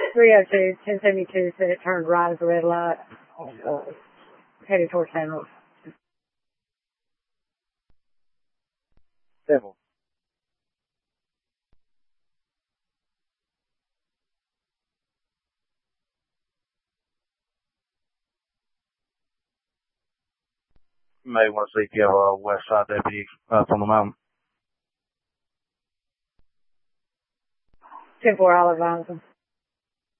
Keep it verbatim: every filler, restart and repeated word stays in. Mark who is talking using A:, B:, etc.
A: three oh two, ten seventy-two said it turned right as a red light, uh, headed towards Samuels.
B: Civil. You may want to seek your uh, west side deputy up on the mountain.
A: ten four, I'll advise them.